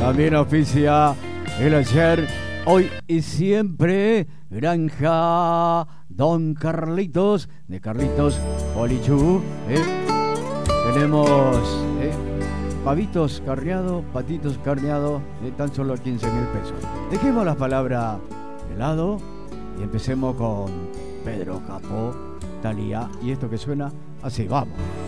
También oficia el ayer, hoy y siempre, Granja Don Carlitos, de Carlitos Polichú. Tenemos pavitos carneados, patitos carneados, tan solo 15.000 pesos. Dejemos la palabra de lado y empecemos con Pedro Capó, Thalía, y esto que suena así, vamos.